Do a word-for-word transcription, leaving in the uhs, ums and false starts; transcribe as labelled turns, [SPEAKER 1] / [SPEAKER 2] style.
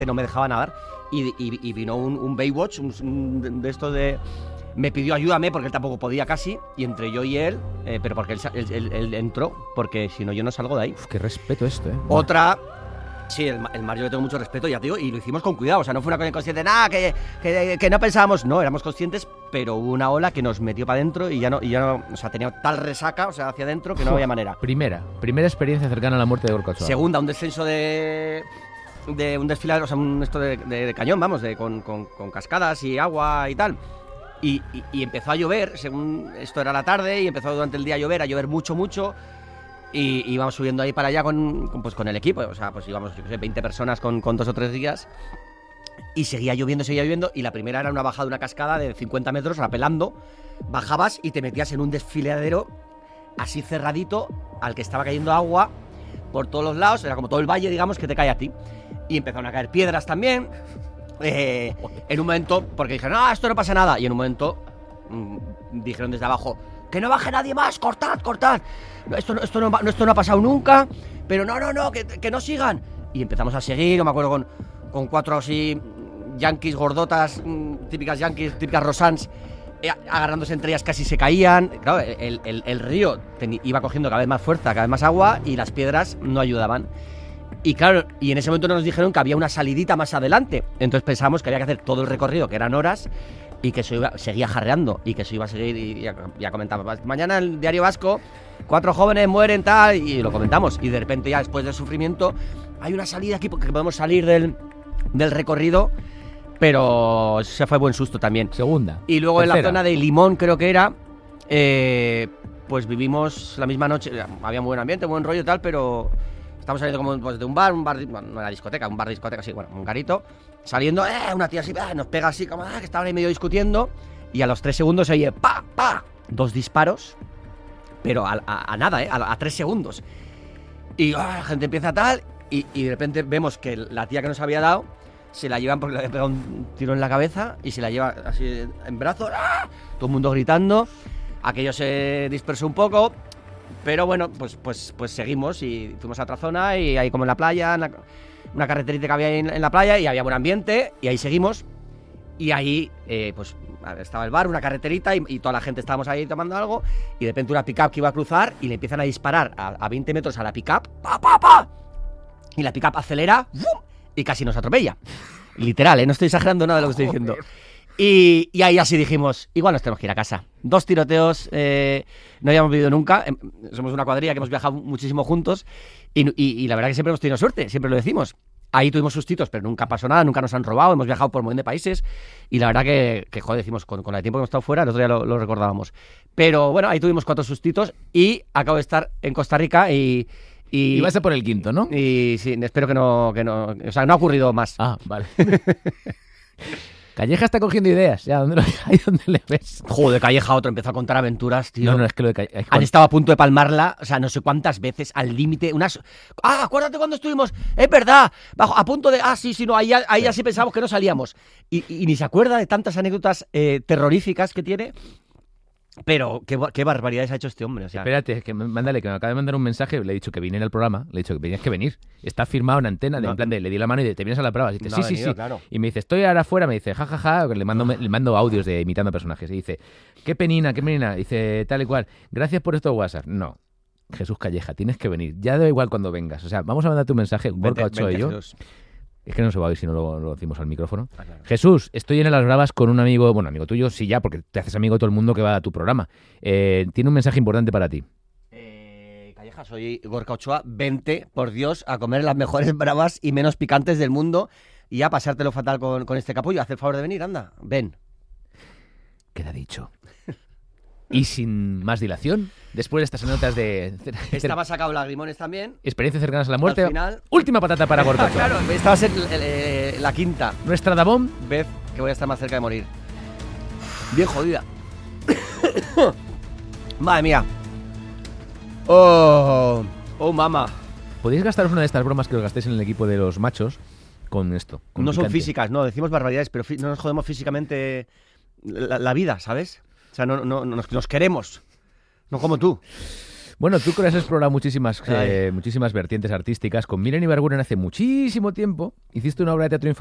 [SPEAKER 1] no me dejaba nadar y, y, y vino un, un Baywatch, un, un de estos de... Me pidió ayúdame porque él tampoco podía casi y entre yo y él, eh, pero porque él, él, él, él entró, porque si no yo no salgo de ahí.
[SPEAKER 2] Uf, qué respeto esto, ¿eh?
[SPEAKER 1] Otra... Sí, el, el mar yo le tengo mucho respeto, ya te digo, y lo hicimos con cuidado, o sea, no fue una cosa inconsciente, nada, que, que, que no pensábamos, no, éramos conscientes, pero hubo una ola que nos metió para adentro y ya no, y ya no, o sea, tenía tal resaca, o sea, hacia adentro que no había manera.
[SPEAKER 2] Primera, primera experiencia cercana a la muerte de Gorka Ochoa.
[SPEAKER 1] Segunda, un descenso de... de un desfiladero, o sea, un esto de, de, de cañón, vamos, de, con, con, con cascadas y agua y tal. Y, y, y empezó a llover, según esto era la tarde, y empezó durante el día a llover, a llover mucho, mucho. Y íbamos subiendo ahí para allá con, con, pues, con el equipo, o sea, pues íbamos, yo qué sé, veinte personas con, con dos o tres días. Y seguía lloviendo, seguía lloviendo, y la primera era una bajada de una cascada de cincuenta metros, rapelando. Bajabas y te metías en un desfiladero así cerradito, al que estaba cayendo agua por todos los lados, era como todo el valle, digamos, que te cae a ti. Y empezaron a caer piedras también. Eh, en un momento, porque dijeron, no, esto no pasa nada. Y en un momento mmm, dijeron desde abajo, que no baje nadie más, cortad, cortad. Esto, esto, no, esto no ha pasado nunca, pero no, no, no, que, que no sigan. Y empezamos a seguir, yo me acuerdo con, con cuatro así yanquis gordotas, típicas yanquis, típicas rosans, eh, agarrándose entre ellas, casi se caían. Claro, el, el, el río ten, iba cogiendo cada vez más fuerza, cada vez más agua, y las piedras no ayudaban. Y claro, y en ese momento nos dijeron que había una salidita más adelante. Entonces pensábamos que había que hacer todo el recorrido, que eran horas, y que eso iba, seguía jarreando, y que eso iba a seguir, y ya, ya comentaba, mañana el Diario Vasco, cuatro jóvenes mueren, tal, y lo comentamos. Y de repente ya después del sufrimiento, hay una salida aquí porque podemos salir del, del recorrido, pero se fue buen susto también.
[SPEAKER 2] Segunda.
[SPEAKER 1] Y luego
[SPEAKER 2] Tercera.
[SPEAKER 1] En la zona de Limón, creo que era, eh, pues vivimos la misma noche, había muy buen ambiente, buen rollo y tal, pero... Estamos saliendo como pues, de un bar, un bar, bueno, no era discoteca, un bar discoteca, sí, bueno, un garito. Saliendo, eh, una tía así, eh, nos pega así, como, ah, que estaban ahí medio discutiendo. Y a los tres segundos se oye, pa, pa, dos disparos, pero a, a, a nada, eh, a, a tres segundos. Y ah, la gente empieza tal, y, y de repente vemos que la tía que nos había dado, se la llevan porque le había pegado un tiro en la cabeza, y se la lleva así en brazos, ¡ah! Todo el mundo gritando. Aquello se dispersó un poco. Pero bueno, pues, pues, pues seguimos y fuimos a otra zona y ahí como en la playa, en la, una carreterita que había ahí en, en la playa y había buen ambiente y ahí seguimos. Y ahí eh, pues estaba el bar, una carreterita y, y toda la gente estábamos ahí tomando algo y de repente una pick-up que iba a cruzar y le empiezan a disparar a, a veinte metros a la pick-up, ¡pa, pa, pa! Y la pick-up acelera ¡fum! Y casi nos atropella. Literal, ¿eh? No estoy exagerando nada de lo que estoy diciendo. Y, y ahí así dijimos, igual nos tenemos que ir a casa. Dos tiroteos, eh, no habíamos vivido nunca. Eh, somos una cuadrilla que hemos viajado muchísimo juntos y, y, y la verdad que siempre hemos tenido suerte, siempre lo decimos. Ahí tuvimos sustitos, pero nunca pasó nada, nunca nos han robado, hemos viajado por un montón de países y la verdad que, que joder, decimos, con, con el tiempo que hemos estado fuera, el otro día lo, lo recordábamos. Pero bueno, ahí tuvimos cuatro sustitos y acabo de estar en Costa Rica y... Y,
[SPEAKER 2] y vas a por el quinto, ¿no?
[SPEAKER 1] Y sí, espero que no, que no, o sea, no ha ocurrido más.
[SPEAKER 2] Ah, vale. Calleja está cogiendo ideas, ya, ¿dónde lo, ahí donde le ves?
[SPEAKER 1] Joder, Calleja otro, empezó a contar aventuras, tío.
[SPEAKER 2] No, no, es que lo de Calleja... Es que
[SPEAKER 1] Han estado a punto de palmarla, o sea, no sé cuántas veces, al límite, unas... Ah, acuérdate cuando estuvimos, es verdad, bajo, a punto de... Ah, sí, sí, no, ahí, ahí ya sí pensábamos que no salíamos. Y, y, y ni se acuerda de tantas anécdotas eh, terroríficas que tiene... Pero qué, qué barbaridades ha hecho este hombre, o sea...
[SPEAKER 2] Espérate, que mándale, que me acaba de mandar un mensaje, le he dicho que viniera al programa, le he dicho que tenías que venir. Está firmado en antena, de,
[SPEAKER 1] no,
[SPEAKER 2] en plan de, le di la mano y de, te vienes a la prueba. Y dice,
[SPEAKER 1] no
[SPEAKER 2] sí,
[SPEAKER 1] ha
[SPEAKER 2] sí,
[SPEAKER 1] venido,
[SPEAKER 2] sí.
[SPEAKER 1] Claro.
[SPEAKER 2] Y me dice, estoy ahora afuera, me dice, jajaja, ja, ja. le, mando, le mando audios de imitando personajes. Y dice, qué penina, qué penina. Dice, tal y cual, gracias por estos WhatsApp. No, Jesús Calleja, tienes que venir. Ya da igual cuando vengas. O sea, vamos a mandarte un mensaje, Gorka Ochoa y yo.
[SPEAKER 1] Jesús.
[SPEAKER 2] Es que no se va a oír si no lo, lo decimos al micrófono.
[SPEAKER 1] Ah, claro.
[SPEAKER 2] Jesús, estoy en Las Bravas con un amigo, bueno, amigo tuyo, sí ya, porque te haces amigo de todo el mundo que va a tu programa. Eh, tiene un mensaje importante para ti.
[SPEAKER 1] Eh, Calleja, soy Gorka Ochoa, vente, por Dios, a comer las mejores bravas y menos picantes del mundo y a pasártelo fatal con, con este capullo. Haz el favor de venir, anda, ven.
[SPEAKER 2] Queda dicho. Y sin más dilación, después de estas anécdotas de...
[SPEAKER 1] Estaba sacado lagrimones también.
[SPEAKER 2] Experiencias cercanas a la muerte.
[SPEAKER 1] Al final...
[SPEAKER 2] Última patata para Gorka Ochoa.
[SPEAKER 1] Claro, esta va a ser eh, la quinta
[SPEAKER 2] Nuestra Dabón.
[SPEAKER 1] vez que voy a estar más cerca de morir. Bien jodida. Madre mía. Oh, oh, mamá.
[SPEAKER 2] Podéis gastaros una de estas bromas que os gastéis en el equipo de los machos con esto. Con
[SPEAKER 1] No son
[SPEAKER 2] picante.
[SPEAKER 1] físicas, no, decimos barbaridades, pero no nos jodemos físicamente la, la vida, ¿sabes? O sea, no, no, no nos, nos queremos. No como tú.
[SPEAKER 2] Bueno, tú que has explorado muchísimas, eh, muchísimas vertientes artísticas. Con Miren Ibarguren hace muchísimo tiempo hiciste una obra de teatro infantil